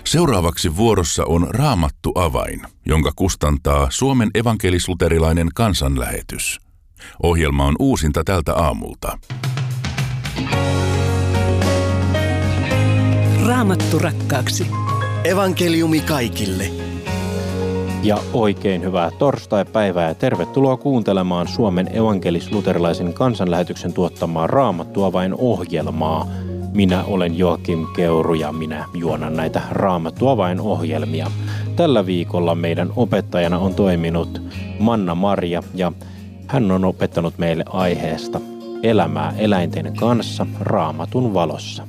Seuraavaksi vuorossa on Raamattu avain, jonka kustantaa Suomen evankelis-luterilainen kansanlähetys. Ohjelma on uusinta tältä aamulta. Raamattu rakkaaksi. Evankeliumi kaikille. Ja oikein hyvää torstaipäivää ja tervetuloa kuuntelemaan Suomen evankelis-luterilaisen kansanlähetyksen tuottamaa Raamattu avain ohjelmaa. Minä olen Joakim Keuru ja minä juonan näitä Raamattu avain ohjelmia. Tällä viikolla meidän opettajana on toiminut Manna Marja ja hän on opettanut meille aiheesta elämää eläinten kanssa Raamatun valossa.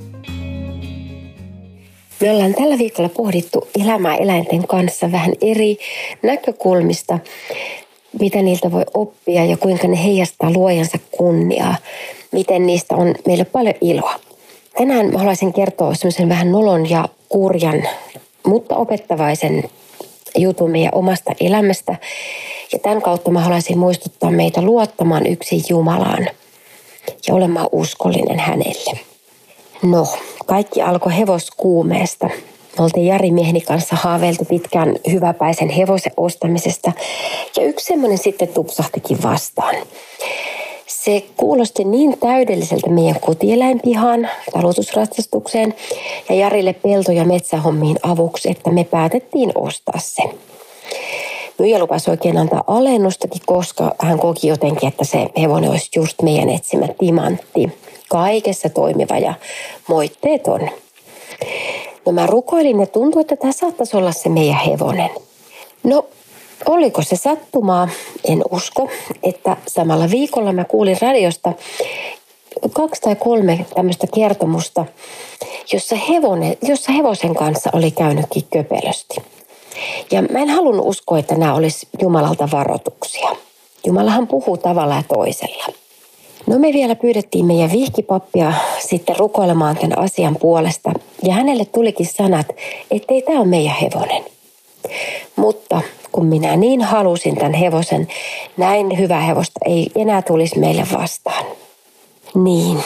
Me ollaan tällä viikolla pohdittu elämää eläinten kanssa vähän eri näkökulmista, mitä niiltä voi oppia ja kuinka ne heijastaa luojansa kunniaa, miten niistä on meille paljon iloa. Tänään mä haluaisin kertoa semmoisen vähän nolon ja kurjan, mutta opettavaisen jutun meidän omasta elämästä. Ja tämän kautta mä haluaisin muistuttaa meitä luottamaan yksin Jumalaan ja olemaan uskollinen hänelle. No, kaikki alkoi hevoskuumeesta. Me oltiin Jari mieheni kanssa haaveiltu pitkään hyväpäisen hevosen ostamisesta ja yksi semmoinen sitten tupsahtikin vastaan. Se kuulosti niin täydelliseltä meidän kotieläinpihaan, talutusratsastukseen ja Jarille pelto- ja metsähommiin avuksi, että me päätettiin ostaa se. Myyjä lupasi oikein antaa alennustakin, koska hän koki jotenkin, että se hevonen olisi just meidän etsimä timantti. Kaikessa toimiva ja moitteeton. No mä rukoilin ja tuntui, että tämä saattaisi olla se meidän hevonen. No, oliko se sattumaa? En usko, että samalla viikolla mä kuulin radiosta 2 tai 3 tämmöistä kertomusta, jossa hevosen kanssa oli käynytkin köpelösti. Ja mä en halunnut uskoa, että nämä olisi Jumalalta varoituksia. Jumalahan puhuu tavalla ja toisella. No me vielä pyydettiin meidän vihkipappia sitten rukoilemaan tämän asian puolesta. Ja hänelle tulikin sanat, ettei tämä ole meidän hevonen. Mutta kun minä niin halusin tämän hevosen, näin hyvä hevosta ei enää tulisi meille vastaan. Niin,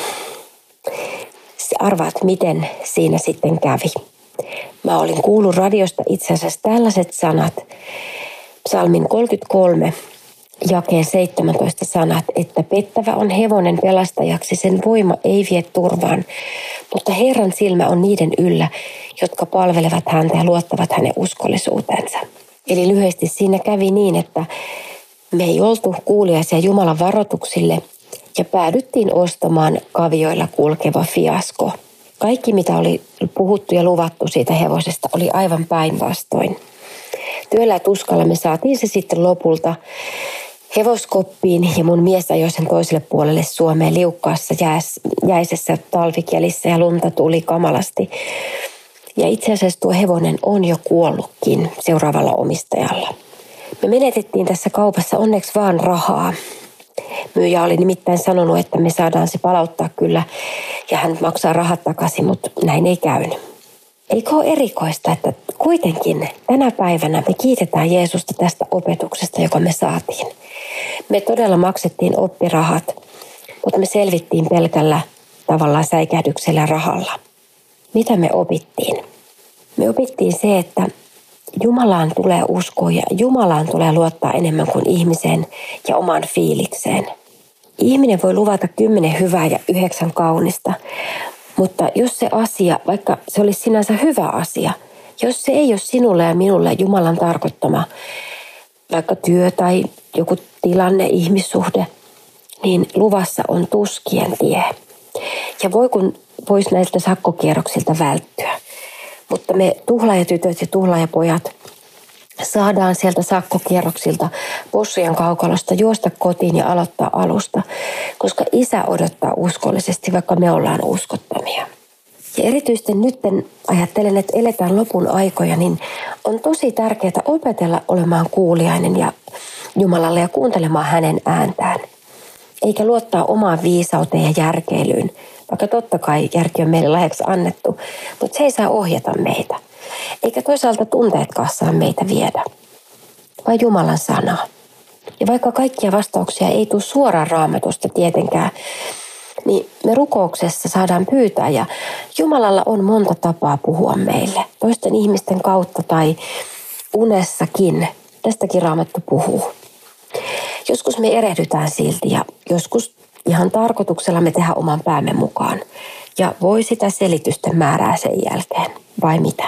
arvaat miten siinä sitten kävi. Mä olin kuullut radiosta itse asiassa tällaiset sanat. Psalmin 33, jakeen 17 sanat, että pettävä on hevonen pelastajaksi, sen voima ei vie turvaan, mutta Herran silmä on niiden yllä, jotka palvelevat häntä ja luottavat hänen uskollisuutensa. Eli lyhyesti siinä kävi niin, että me ei oltu kuuliaisia Jumalan varoituksille ja päädyttiin ostamaan kavioilla kulkeva fiasko. Kaikki, mitä oli puhuttu ja luvattu siitä hevosesta, oli aivan päinvastoin. Työllä ja tuskalla me saatiin se sitten lopulta hevoskoppiin ja mun mies ajoi sen toiselle puolelle Suomeen liukkaassa jäisessä talvikelissä ja lunta tuli kamalasti. Ja itse asiassa tuo hevonen on jo kuollutkin seuraavalla omistajalla. Me menetettiin tässä kaupassa onneksi vaan rahaa. Myyjä oli nimittäin sanonut, että me saadaan se palauttaa kyllä ja hän maksaa rahat takaisin, mutta näin ei käynyt. Eikö ole erikoista, että kuitenkin tänä päivänä me kiitetään Jeesusta tästä opetuksesta, joka me saatiin. Me todella maksettiin oppirahat, mutta me selvittiin pelkällä tavallaan säikähdyksellä rahalla. Mitä me opittiin? Me opittiin se, että Jumalaan tulee uskoa ja Jumalaan tulee luottaa enemmän kuin ihmiseen ja omaan fiilikseen. Ihminen voi luvata 10 hyvää ja 9 kaunista, mutta jos se asia, vaikka se olisi sinänsä hyvä asia, jos se ei ole sinulle ja minulle Jumalan tarkoittama, vaikka työ tai joku tilanne, ihmissuhde, niin luvassa on tuskien tie. Ja voisi näiltä sakkokierroksilta välttyä. Mutta me tuhlaajatytöt ja tuhlaajapojat saadaan sieltä sakkokierroksilta possujen kaukalosta juosta kotiin ja aloittaa alusta, koska Isä odottaa uskollisesti, vaikka me ollaan uskottomia. Ja erityisesti nyt ajattelen, että eletään lopun aikoja, niin on tosi tärkeää opetella olemaan kuuliainen ja Jumalalle ja kuuntelemaan hänen ääntään. Eikä luottaa omaan viisauteen ja järkeilyyn, vaikka totta kai järki on meille lahjaksi annettu, mutta se ei saa ohjata meitä. Eikä toisaalta tunteetkaan saa meitä viedä, vaan Jumalan sanaa. Ja vaikka kaikkia vastauksia ei tule suoraan Raamatusta tietenkään, niin me rukouksessa saadaan pyytää ja Jumalalla on monta tapaa puhua meille. toisten ihmisten kautta tai unessakin. Tästäkin Raamattu puhuu. Joskus me erehdytään silti ja joskus ihan tarkoituksella me tehdään oman päämme mukaan. Ja voi sitä selitysten määrää sen jälkeen, vai mitä?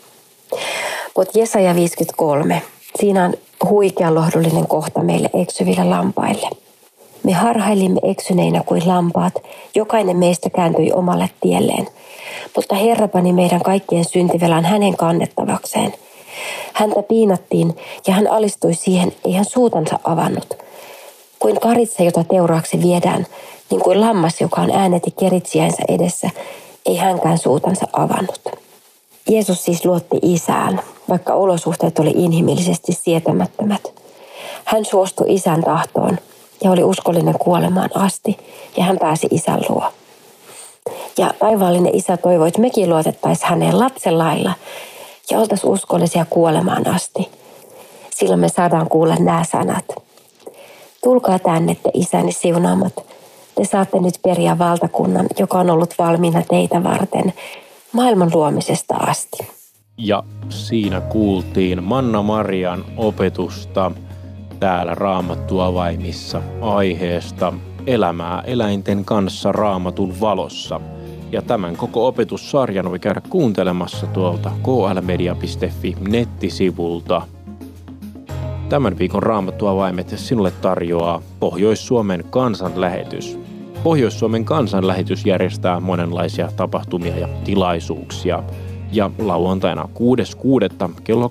Mutta Jesaja 53, siinä on huikean lohdullinen kohta meille eksyville lampaille. Me harhailimme eksyneinä kuin lampaat, jokainen meistä kääntyi omalle tielleen. Mutta Herra pani meidän kaikkien syntivelan hänen kannettavakseen. Häntä piinattiin ja hän alistui siihen, ei hän suutansa avannut. Kuin karitsa, jota teuraaksi viedään, niin kuin lammas, joka on ääneti keritsiänsä edessä, ei hänkään suutansa avannut. Jeesus siis luotti Isään, vaikka olosuhteet oli inhimillisesti sietämättömät. Hän suostui Isän tahtoon ja oli uskollinen kuolemaan asti, ja hän pääsi Isän luo. Ja taivaallinen Isä toivoi, että mekin luotettaisiin häneen lapsen lailla ja oltaisiin uskollisia kuolemaan asti. Silloin me saadaan kuulla nämä sanat. Tulkaa tänne te Isäni siunaamat. Te saatte nyt periä valtakunnan, joka on ollut valmiina teitä varten maailman luomisesta asti. Ja siinä kuultiin Manna-Marian opetusta täällä Raamattuavaimissa aiheesta elämää eläinten kanssa Raamatun valossa. Ja tämän koko opetussarjan voi käydä kuuntelemassa tuolta klmedia.fi nettisivulta. Tämän viikon Raamattuavaimet sinulle tarjoaa Pohjois-Suomen kansanlähetys. Pohjois-Suomen kansanlähetys järjestää monenlaisia tapahtumia ja tilaisuuksia. Ja lauantaina 6.6. kello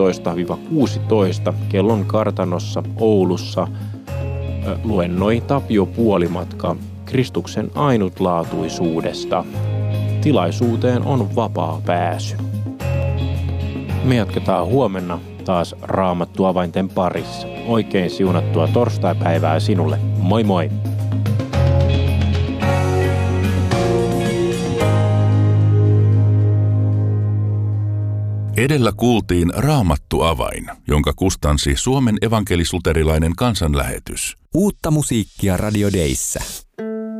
12-16 kellon kartanossa Oulussa luennoi Tapio Puolimatka Kristuksen ainutlaatuisuudesta. Tilaisuuteen on vapaa pääsy. Me jatketaan huomenna taas Raamattuavainten parissa. Oikein siunattua torstaipäivää sinulle. Moi moi! Edellä kuultiin Raamattuavain, jonka kustansi Suomen evankelis-luterilainen kansanlähetys. Uutta musiikkia Radio Dayssä.